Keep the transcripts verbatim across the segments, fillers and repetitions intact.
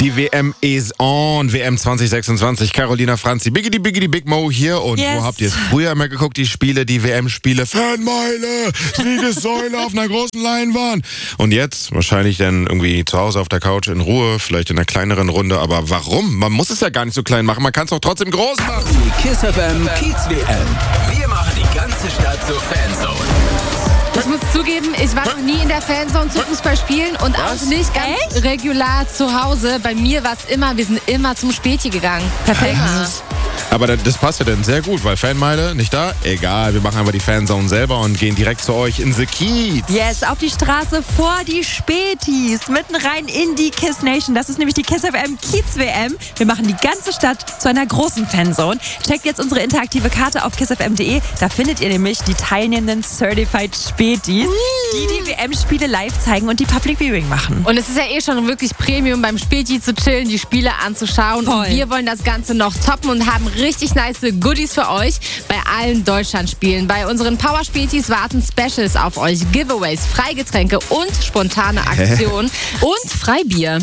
Die W M is on, W M zwanzig sechsundzwanzig. Carolina Franzi, Biggity Biggity Big Mo hier. Und yes. Wo habt ihr es früher immer geguckt, die Spiele, die W M-Spiele? Fanmeile, Siegessäule auf einer großen Leinwand. Und jetzt wahrscheinlich dann irgendwie zu Hause auf der Couch in Ruhe, vielleicht in einer kleineren Runde. Aber warum? Man muss es ja gar nicht so klein machen, man kann es auch trotzdem groß machen. Die Kiss F M Kiez W M. Wir machen die ganze Stadt zur Fanzone. Ich muss zugeben, ich war noch nie in der Fanzone zu Fußball spielen und Was? auch nicht ganz Echt? regular zu Hause. Bei mir war es immer, wir sind immer zum Späti gegangen. Perfekt. Immer. Aber das passt ja dann sehr gut, weil Fanmeile nicht da? Egal, wir machen aber die Fanzone selber und gehen direkt zu euch in the Kiez. Yes, auf die Straße vor die Spätis, mitten rein in die Kiss Nation. Das ist nämlich die Kiss F M Kiez W M. Wir machen die ganze Stadt zu einer großen Fanzone. Checkt jetzt unsere interaktive Karte auf kiss f m punkt de. Da findet ihr nämlich die teilnehmenden Certified Spätis, die die W M-Spiele live zeigen und die Public Viewing machen. Und es ist ja eh schon wirklich Premium, beim Späti zu chillen, die Spiele anzuschauen. Voll. Und wir wollen das Ganze noch toppen und haben richtig nice Goodies für euch bei allen Deutschlandspielen. Bei unseren Power-Spätis warten Specials auf euch, Giveaways, Freigetränke und spontane Aktionen und Freibier.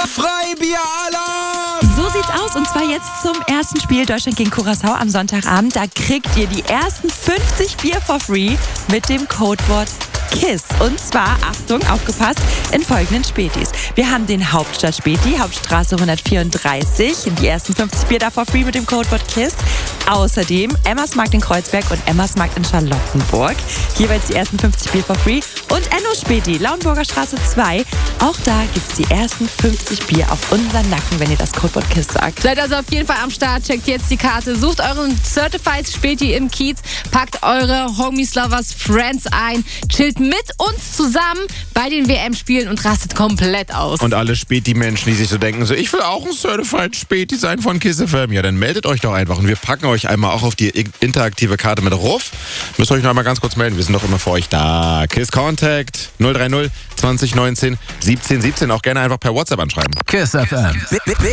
Freibier-Alarm! So sieht's aus und zwar jetzt zum ersten Spiel Deutschland gegen Curaçao am Sonntagabend. Da kriegt ihr die ersten fünfzig Bier for free mit dem Codewort KISS. Und zwar, Achtung, aufgepasst, in folgenden Spätis. Wir haben den Hauptstadt-Späti, Hauptstraße hundertvierunddreißig. Die ersten fünfzig Bier da for free mit dem Codewort KISS. Außerdem Emmersmarkt in Kreuzberg und Emmersmarkt in Charlottenburg. Jeweils die ersten fünfzig Bier for free. Und Enno-Späti, Lauenburger Straße zwei. Auch da gibt's die ersten fünfzig Bier auf unseren Nacken, wenn ihr das Codewort KISS sagt. Seid also auf jeden Fall am Start, checkt jetzt die Karte, sucht euren Certified Späti im Kiez, packt eure Homies, Lovers, Friends ein, chillt mit uns zusammen bei den W M-Spielen und rastet komplett aus. Und alle Späti-Menschen, die sich so denken, so ich will auch ein Certified Späti sein von Kiss F M. Ja, dann meldet euch doch einfach und wir packen euch einmal auch auf die interaktive Karte mit Ruf. Müsst ihr euch noch einmal ganz kurz melden, wir sind doch immer für euch da. Kiss Contact null drei null zwanzig neunzehn siebzehn siebzehn, auch gerne einfach per WhatsApp anschreiben. Kiss F M.